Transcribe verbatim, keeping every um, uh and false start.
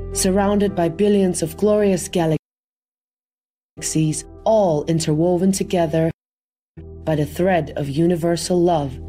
surrounded by billions of glorious galaxies, all interwoven together by the thread of universal love.